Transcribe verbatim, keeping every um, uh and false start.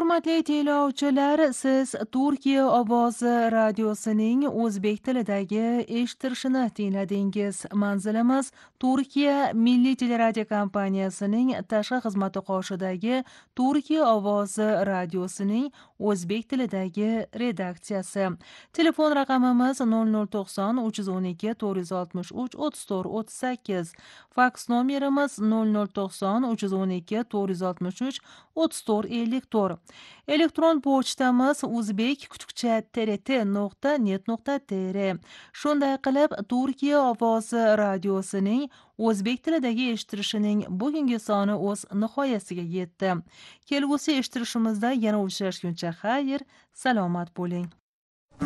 Hurmatli tinglovchilar, siz Turkiya ovozi radiosining o'zbek tilidagi eshittirishini tingladingiz. Manzilimiz Turkiya Milliy teleradiokompaniyasining tashqi xizmati qoshidagi Turkiya ovozi radiosining o'zbek tilidagi redaksiyasi. Telefon raqamimiz nol nol to'qson uch yuz o'n ikki to'rt yuz oltmish uch o'ttiz to'rt o'ttiz sakkiz. Faks nomerimiz nol nol to'qson uch yuz o'n ikki to'rt yuz oltmish uch o'ttiz to'rt ellik to'rt. Elektron pochtamiz uzbek kuchukcha trt nuqta net nuqta tr. Shunday qilib, Turkiya ovozi radiosining o'zbek tilidagi eshittirishining bugungi soni o'z nihoyasiga yetdi. Kelgusi eshittirishimizda yana uchrashguncha xayr, salomat bo'ling.